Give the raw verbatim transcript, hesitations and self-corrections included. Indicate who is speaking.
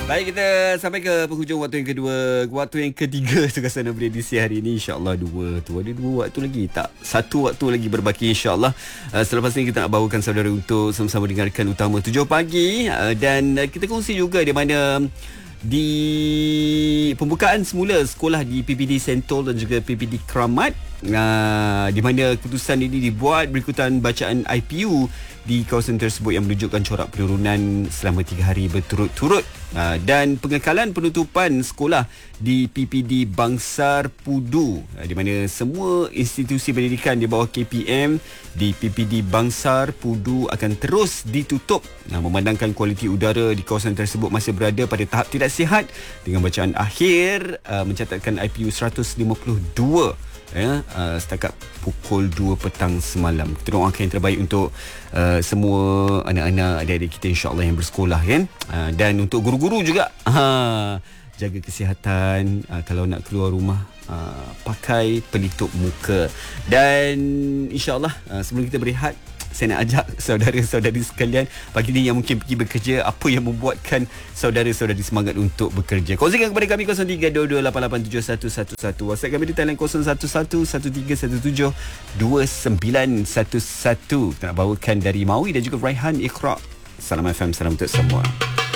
Speaker 1: Baik, kita sampai ke penghujung waktu yang kedua. Waktu yang ketiga Suasana Belia di siang hari ini. InsyaAllah dua tu. Ada dua waktu lagi. Tak, satu waktu lagi berbaki insyaAllah. uh, Selepas ini kita nak bawakan saudara untuk sama-sama dengarkan Utama tujuh pagi. uh, Dan uh, kita kongsi juga di mana di pembukaan semula sekolah di P P D Sentol dan juga P P D Kramat, uh, di mana keputusan ini dibuat berikutan bacaan I P U di kawasan tersebut yang menunjukkan corak penurunan selama tiga hari berturut-turut, uh, dan pengekalan penutupan sekolah di P P D Bangsar Pudu, uh, di mana semua institusi pendidikan di bawah K P M di P P D Bangsar Pudu akan terus ditutup, uh, memandangkan kualiti udara di kawasan tersebut masih berada pada tahap tidak sihat, dengan bacaan akhir uh, mencatatkan I P U seratus lima puluh dua ya, uh, setakat pukul dua petang semalam. Kita doakan yang terbaik untuk uh, semua anak-anak, adik-adik kita insya-Allah yang bersekolah kan. Uh, dan untuk guru-guru juga, uh, jaga kesihatan, uh, kalau nak keluar rumah uh, pakai pelitup muka. Dan insya-Allah uh, sebelum kita berehat, saya nak ajak saudara-saudari sekalian pagi ni yang mungkin pergi bekerja, apa yang membuatkan saudara-saudari semangat untuk bekerja. Kongsikan kepada kami kosong tiga dua dua lapan lapan tujuh satu satu satu. WhatsApp kami di talian kosong satu satu satu tiga satu tujuh dua sembilan satu satu. Kita nak bawakan dari Maui dan juga Raihan Iqra. Salam F M, salam untuk semua.